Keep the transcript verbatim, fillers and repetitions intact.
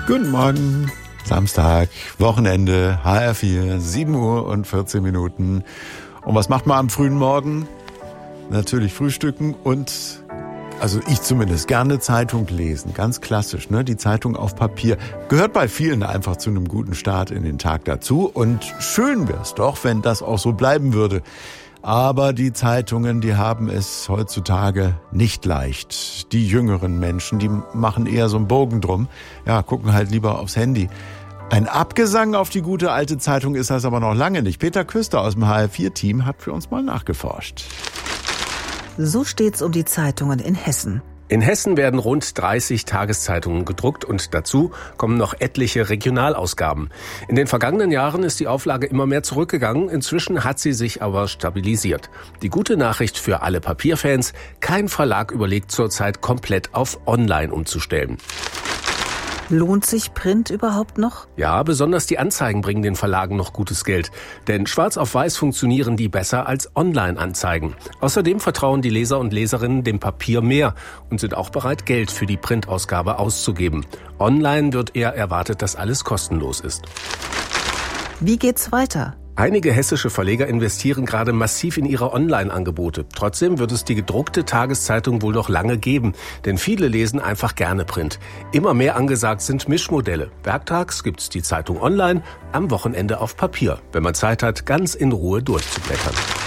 Guten Morgen, Samstag, Wochenende, H R vier, sieben Uhr und vierzehn Minuten. Und was macht man am frühen Morgen? Natürlich frühstücken und, also ich zumindest, gerne Zeitung lesen. Ganz klassisch, ne? Die Zeitung auf Papier. Gehört bei vielen einfach zu einem guten Start in den Tag dazu. Und schön wär's doch, wenn das auch so bleiben würde. Aber die Zeitungen, die haben es heutzutage nicht leicht. Die jüngeren Menschen, die machen eher so einen Bogen drum. Ja, gucken halt lieber aufs Handy. Ein Abgesang auf die gute alte Zeitung ist das aber noch lange nicht. Peter Küster aus dem H R vier Team hat für uns mal nachgeforscht. So steht's um die Zeitungen in Hessen. In Hessen werden rund dreißig Tageszeitungen gedruckt und dazu kommen noch etliche Regionalausgaben. In den vergangenen Jahren ist die Auflage immer mehr zurückgegangen, inzwischen hat sie sich aber stabilisiert. Die gute Nachricht für alle Papierfans: Kein Verlag überlegt zurzeit komplett auf Online umzustellen. Lohnt sich Print überhaupt noch? Ja, besonders die Anzeigen bringen den Verlagen noch gutes Geld. Denn schwarz auf weiß funktionieren die besser als Online-Anzeigen. Außerdem vertrauen die Leser und Leserinnen dem Papier mehr und sind auch bereit, Geld für die Printausgabe auszugeben. Online wird eher erwartet, dass alles kostenlos ist. Wie geht's weiter? Einige hessische Verleger investieren gerade massiv in ihre Online-Angebote. Trotzdem wird es die gedruckte Tageszeitung wohl noch lange geben, denn viele lesen einfach gerne Print. Immer mehr angesagt sind Mischmodelle. Werktags gibt's die Zeitung online, am Wochenende auf Papier, wenn man Zeit hat, ganz in Ruhe durchzublättern.